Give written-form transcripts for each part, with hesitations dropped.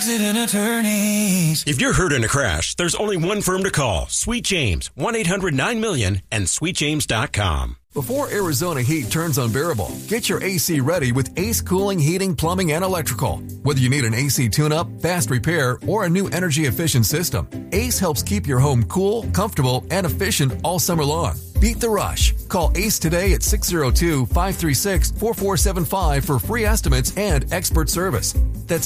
Attorneys. If you're hurt in a crash, there's only one firm to call. Sweet James, 1-800-9-MILLION and sweetjames.com. Before Arizona heat turns unbearable, get your AC ready with Ace Cooling, Heating, Plumbing, and Electrical. Whether you need an AC tune-up, fast repair, or a new energy-efficient system, Ace helps keep your home cool, comfortable, and efficient all summer long. Beat the rush. Call Ace today at 602-536-4475 for free estimates and expert service. That's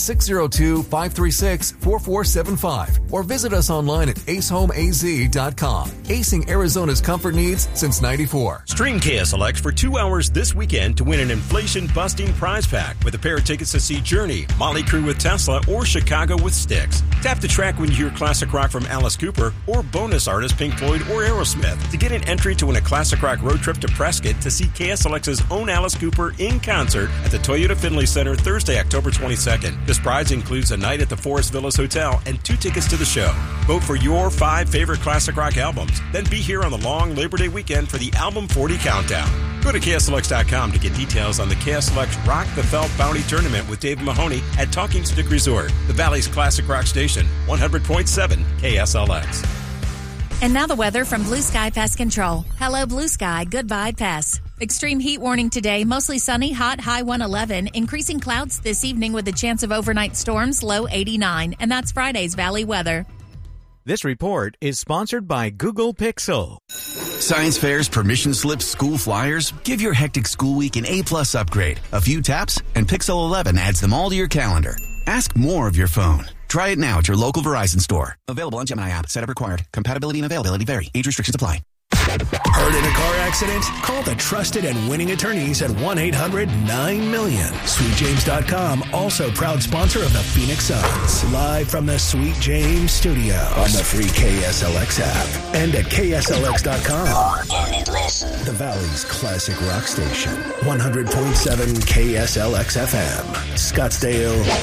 602-536-4475. Or visit us online at acehomeaz.com. Acing Arizona's comfort needs since '94. Stream KSLX for 2 hours this weekend to win an inflation-busting prize pack with a pair of tickets to see Journey, Motley Crue with Tesla, or Chicago with Styx. Tap the track when you hear classic rock from Alice Cooper or bonus artist Pink Floyd or Aerosmith to get an entry to win a classic rock road trip to Prescott to see KSLX's own Alice Cooper in concert at the Toyota Finley Center Thursday, October 22nd. This prize includes a night at the Forest Villas Hotel and 2 tickets to the show. Vote for your 5 favorite classic rock albums. Then be here on the long Labor Day weekend for the Album 40 Countdown. Go to KSLX.com to get details on the KSLX Rock the Felt Bounty Tournament with Dave Mahoney at Talking Stick Resort, the Valley's classic rock station, 100.7 KSLX. And now the weather from Blue Sky Pest Control. Hello, Blue Sky. Goodbye, pests. Extreme heat warning today. Mostly sunny, hot, high 111. Increasing clouds this evening with a chance of overnight storms, low 89. And that's Friday's Valley weather. This report is sponsored by Google Pixel. Science fairs, permission slips, school flyers. Give your hectic school week an A-plus upgrade. A few taps, and Pixel 11 adds them all to your calendar. Ask more of your phone. Try it now at your local Verizon store. Available on Gemini app. Setup required. Compatibility and availability vary. Age restrictions apply. Hurt in a car accident? Call the trusted and winning attorneys at 1-800-9-MILLION. SweetJames.com, also proud sponsor of the Phoenix Suns. Live from the Sweet James studio on the free KSLX app and at KSLX.com. The Valley's classic rock station. 100.7 KSLX FM. Scottsdale,